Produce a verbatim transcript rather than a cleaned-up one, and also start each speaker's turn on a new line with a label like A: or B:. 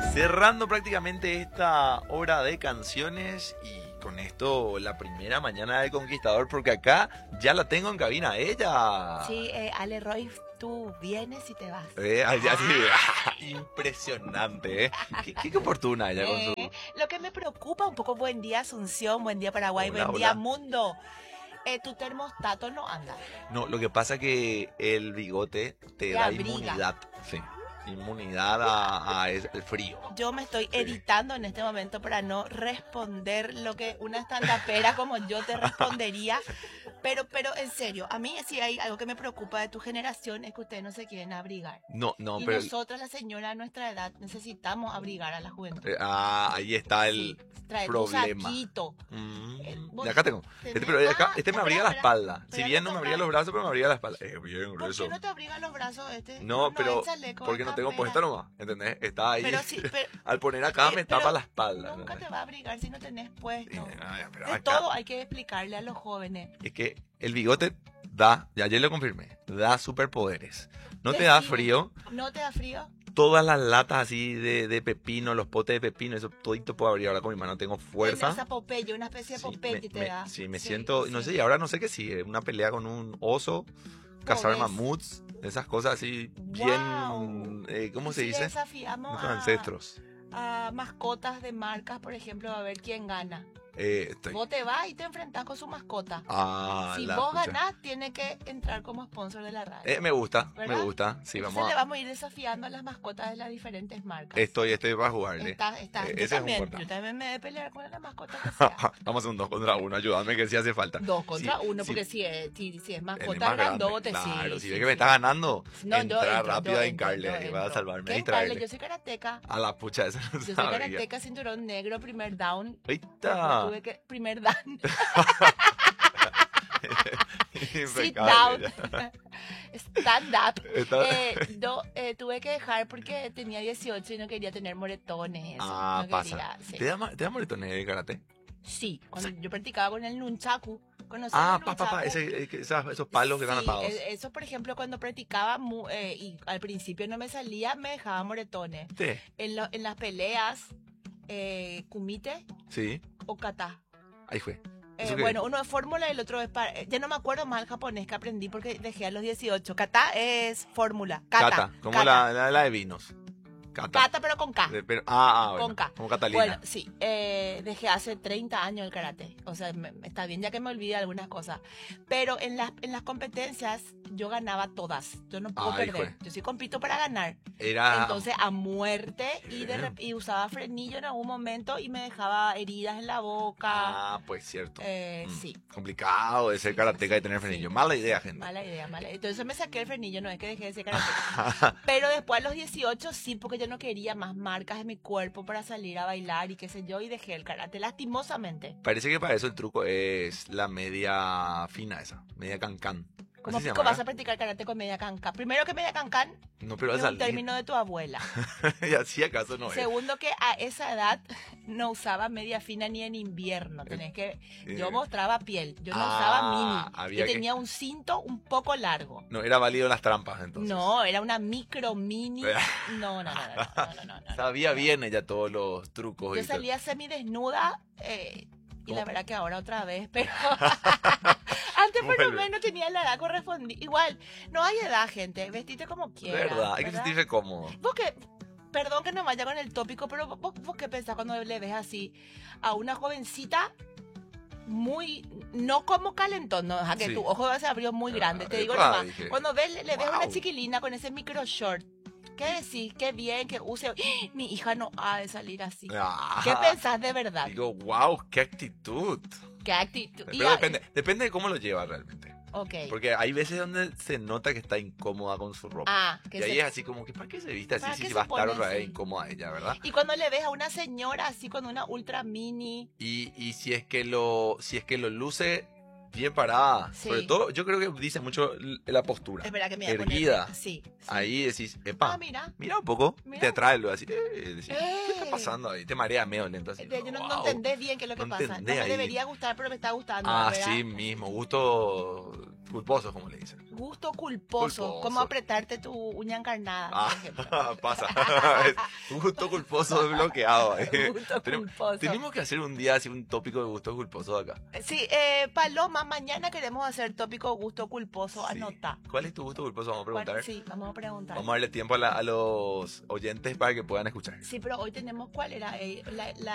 A: Cerrando prácticamente esta hora de canciones y con esto la primera mañana del Conquistador, porque acá ya la tengo en cabina ella.
B: Sí, eh, Ale Roy, tú vienes y te vas.
A: Eh, así, así, impresionante, ¿eh? Qué, qué oportuna ella con su...
B: Eh, lo que me preocupa un poco, buen día Asunción, buen día Paraguay,
A: Hola,
B: buen día
A: hola.
B: mundo. Eh, tu termostato no anda.
A: No, lo que pasa que el bigote te
B: Te
A: da
B: abriga.
A: inmunidad, sí, inmunidad a, a es- el frío.
B: Yo me estoy
A: Sí.
B: editando en este momento para no responder lo que una estandapera como yo te respondería. Pero, pero en serio, a mí sí hay algo que me preocupa de tu generación, es que ustedes no se quieren abrigar.
A: No, no,
B: y
A: pero...
B: nosotras, la señora de nuestra edad, necesitamos abrigar a la juventud.
A: eh, ah, ahí está el
B: Sí, trae tu
A: problema.
B: saquito.
A: Mm,
B: Eh,
A: y
B: vos
A: acá tengo.
B: tenés-
A: Este, pero acá,
B: Ah,
A: este me
B: espera,
A: abriga la
B: espera.
A: espalda. Si
B: Espera,
A: bien
B: me
A: no me abriga
B: toca.
A: los brazos, pero me abriga la espalda. Eh, bien
B: ¿Por
A: grueso.
B: qué no te abriga los brazos este?
A: No, pero
B: es chaleco,
A: porque
B: es
A: no tengo
B: campera.
A: puesta nomás, ¿entendés? Está ahí.
B: Pero sí, pero,
A: Al poner acá
B: eh,
A: me
B: pero
A: tapa la espalda.
B: nunca
A: ¿entendés?
B: te va a abrigar si no tenés
A: Sí,
B: puesto.
A: no, ya, pero
B: De
A: acá-
B: todo hay que explicarle a los jóvenes.
A: Es que el bigote da, ya ayer lo confirmé, da superpoderes. No te da
B: Decime,
A: frío.
B: ¿No te da frío?
A: Todas las latas así de, de pepino, los potes de pepino, eso todito puedo abrir ahora con mi mano. Tengo fuerza.
B: Tienes esa Popeye, una especie de
A: Sí,
B: Popeye
A: me,
B: que te
A: me-
B: da.
A: sí, me siento, no sé, y ahora no sé qué sigue, una pelea con un oso, cazar
B: ves?
A: mamuts, esas cosas así
B: Guau.
A: bien, eh, ¿cómo
B: ¿Y
A: se
B: si
A: dice?
B: desafiamos
A: Nuestros
B: a,
A: ancestros.
B: a mascotas de marcas, por ejemplo, a ver quién gana?
A: Eh, estoy...
B: Vos te vas y te enfrentás con su mascota.
A: Ah,
B: Si
A: la
B: vos
A: pucha.
B: ganás, tiene que entrar como sponsor de la radio.
A: Eh, me gusta,
B: ¿Verdad?
A: me gusta, sí,
B: Entonces
A: vamos
B: le
A: a...
B: vamos a ir desafiando a las mascotas de las diferentes marcas.
A: Estoy, estoy para jugarle.
B: Está, está.
A: Eh, ese
B: Yo,
A: es un
B: también,
A: cortado.
B: yo también me he de pelear con la mascota que sea.
A: Vamos a hacer un dos contra uno, ayúdame que sí hace falta.
B: Dos contra
A: Sí,
B: uno,
A: sí,
B: porque si es, si, si es
A: él
B: mascota
A: es más grande,
B: grandote,
A: claro,
B: sí.
A: si
B: sí,
A: ve que
B: sí.
A: me está ganando,
B: No, yo
A: entra
B: entro,
A: rápido
B: yo
A: a
B: entro,
A: hincarle,
B: yo
A: ahí va a
B: entro.
A: salvarme,
B: ¿Qué
A: a
B: hincarle?
A: distraerle.
B: Yo soy karateca.
A: A la pucha, eso no
B: Yo soy
A: sabía.
B: karateca, cinturón negro, primer down.
A: Ahí
B: Yo
A: está.
B: tuve que, primer down. Sit
A: Impecable.
B: down. Stand up.
A: Está-
B: Eh, no, eh, tuve que dejar porque tenía dieciocho y no quería tener moretones. Eso.
A: Ah,
B: no
A: pasa.
B: quería, sí.
A: ¿Te da, ma- ¿Te da moretones el karate?
B: Sí, cuando yo practicaba con el nunchaku. ¿Conocés
A: Ah,
B: el
A: pa, pa, pa,
B: nunchaku?
A: ese, eh, que- esas- esos palos que están
B: Sí,
A: atados.
B: e- eso, por ejemplo, cuando practicaba mu- eh, y al principio no me salía, me dejaba moretones.
A: Sí,
B: En, lo- en las peleas, eh, kumite
A: sí,
B: o kata.
A: ahí fue.
B: Eh,
A: ¿Eso qué
B: bueno, uno es fórmula y el otro es para... eh, Ya no me acuerdo más el japonés que aprendí porque dejé a los dieciocho. Kata es fórmula. Kata.
A: Kata, como
B: kata.
A: La, la, la de vinos. Kata.
B: Kata, pero con K.
A: De- pero- ah, ah, bueno,
B: Con K.
A: como Catalina.
B: Bueno, sí, eh, dejé hace treinta años el karate. O sea, me- me- está bien ya que me olvidé algunas cosas. Pero en las, en las competencias yo ganaba todas. Yo no puedo
A: Ay,
B: perder.
A: jue.
B: Yo sí compito para ganar.
A: Era...
B: Entonces, a muerte y, de
A: Bien.
B: rep- y usaba frenillo en algún momento y me dejaba heridas en la boca.
A: Ah, pues cierto.
B: Eh,
A: Mm,
B: Sí.
A: Complicado de ser karateca y tener frenillo.
B: Sí.
A: Mala idea, gente.
B: Mala idea, mala idea. Entonces me saqué el frenillo, no es que dejé de ser karateca. Pero después a los dieciocho sí, porque yo no quería más marcas en mi cuerpo para salir a bailar y qué sé yo, y dejé el karate, lastimosamente.
A: Parece que para eso el truco es la media fina esa, media cancán.
B: ¿Cómo,
A: Así se
B: cómo
A: llama,
B: vas a practicar karate con media canca? Primero que media cancán
A: ¿verdad? No, pero
B: es
A: al
B: un
A: salir.
B: término de tu abuela.
A: Y así acaso no es.
B: Segundo que a esa edad no usaba media fina ni en invierno. Tenés que... Yo
A: Eh,
B: mostraba piel, yo no
A: ah,
B: usaba mini.
A: había
B: Yo
A: que-
B: tenía un cinto un poco largo.
A: No, era válido las trampas entonces.
B: No, era una micro mini. No, no, no, no, no, no, no, no.
A: Sabía
B: no.
A: bien ella todos los trucos.
B: Yo
A: y tal.
B: salía semidesnuda eh, y la
A: ¿Cómo?
B: verdad que ahora otra vez, pero antes por lo
A: Vuelve.
B: menos tenía la edad correspondida. Igual, no hay edad, gente, vestite como quieras.
A: Verdad, hay que
B: ¿verdad?
A: sentirse cómodo.
B: Vos que, perdón que no vaya con el tópico, pero vos, vos qué pensás cuando le ves así a una jovencita muy, no como calentón, no, a que
A: Sí.
B: tu ojo se abrió muy
A: Ah,
B: grande, te digo
A: epa,
B: nomás.
A: dije,
B: Cuando ves, le, le ves a una
A: wow.
B: chiquilina con ese micro short, ¿qué decís? Qué bien que use. ¡Ah! Mi hija no ha de salir así.
A: Ah,
B: ¿Qué pensás de verdad?
A: Digo, wow, qué actitud.
B: ¿Qué actitud? Y
A: Pero
B: a-
A: depende, depende de cómo lo lleva realmente.
B: Ok.
A: Porque hay veces donde se nota que está incómoda con su ropa.
B: Ah,
A: y
B: que
A: ahí
B: se-
A: es así como que, ¿para qué se viste así
B: ¿Para
A: si
B: qué
A: si
B: se
A: va a estar
B: pone
A: otra vez
B: así?
A: incómoda ella, verdad?
B: Y cuando le ves a una señora así con una ultra mini,
A: Y, y si es que lo si es que lo luce bien parada,
B: Sí.
A: sobre todo yo creo que dice mucho l- la postura.
B: es verdad que me voy a poner-
A: Erguida.
B: Sí, sí.
A: Ahí decís, epa,
B: Ah, mira.
A: mira un poco,
B: Mira.
A: te atrae lo así, eh, decís, ¿qué está
B: Eh.
A: pasando ahí? Te marea medio lento así.
B: Eh, Yo no, no
A: wow.
B: entendés bien qué es lo que
A: No
B: pasa. No
A: entendés
B: me
A: ahí.
B: debería gustar, pero me está gustando.
A: Ah,
B: ¿verdad?
A: sí mismo, gusto Culposos, como le dicen.
B: Gusto culposo,
A: Culposo.
B: como apretarte tu uña encarnada, por ejemplo.
A: Ah, pasa. Gusto culposo desbloqueado. eh.
B: Gusto
A: Tenem-
B: culposo.
A: Tenemos que hacer un día así un tópico de gustos culposos acá.
B: Sí, eh, Paloma, mañana queremos hacer tópico gusto culposo,
A: Sí.
B: anota.
A: ¿Cuál es tu gusto culposo? Vamos a preguntar.
B: Sí, vamos a preguntar.
A: Vamos a darle tiempo a, la- a los oyentes para que puedan escuchar.
B: Sí, pero hoy tenemos, ¿cuál era? Eh, la, la